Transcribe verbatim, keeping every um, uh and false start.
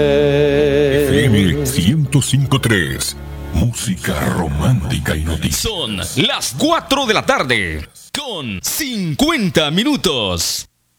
F M ciento cinco punto tres. Música romántica y noticias. Son las cuatro de la tarde con cincuenta minutos.